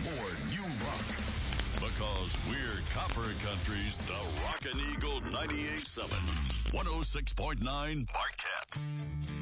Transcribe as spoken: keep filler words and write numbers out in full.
or new rock. Because we're Copper Country's The Rockin' Eagle ninety-eight point seven, one oh six point nine Marquette.